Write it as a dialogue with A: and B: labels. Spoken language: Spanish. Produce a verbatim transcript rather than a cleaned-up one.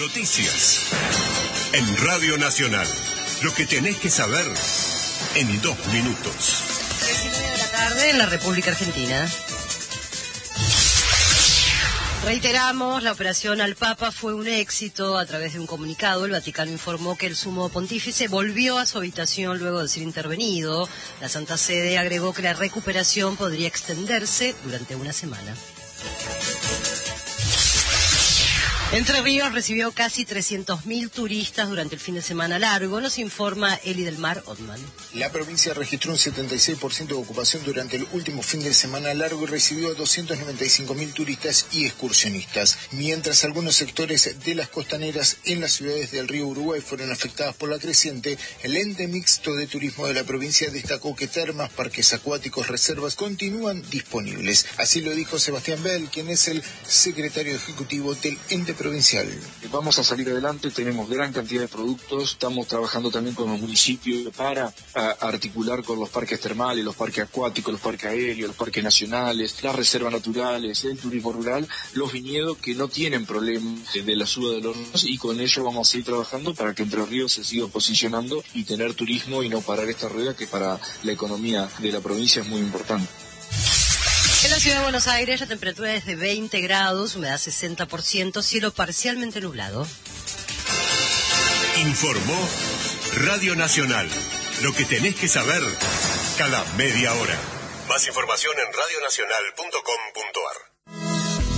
A: noticias. En Radio Nacional, lo que tenés que saber en dos minutos.
B: tres y media de la tarde en la República Argentina. Reiteramos, la operación al Papa fue un éxito. A través de un comunicado, el Vaticano informó que el sumo pontífice volvió a su habitación luego de ser intervenido. La Santa Sede agregó que la recuperación podría extenderse durante una semana. Entre Ríos recibió casi trescientos mil turistas durante el fin de semana largo, nos informa Eli del Mar Ottman.
C: La provincia registró un setenta y seis por ciento de ocupación durante el último fin de semana largo y recibió a doscientos noventa y cinco mil turistas y excursionistas, mientras algunos sectores de las costaneras en las ciudades del río Uruguay fueron afectadas por la creciente. El ente mixto de turismo de la provincia destacó que termas, parques acuáticos, reservas continúan disponibles. Así lo dijo Sebastián Bell, quien es el secretario ejecutivo del ente provincial.
D: Vamos a salir adelante, tenemos gran cantidad de productos, estamos trabajando también con los municipios para a, articular con los parques termales, los parques acuáticos, los parques aéreos, los parques nacionales, las reservas naturales, el turismo rural, los viñedos que no tienen problemas de la suba de los ríos, y con ello vamos a seguir trabajando para que Entre Ríos se siga posicionando y tener turismo y no parar esta rueda que para la economía de la provincia es muy importante.
B: En la ciudad de Buenos Aires la temperatura es de veinte grados, humedad sesenta por ciento, cielo parcialmente nublado.
A: Informó Radio Nacional. Lo que tenés que saber cada media hora. Más información en radio nacional punto com punto a r.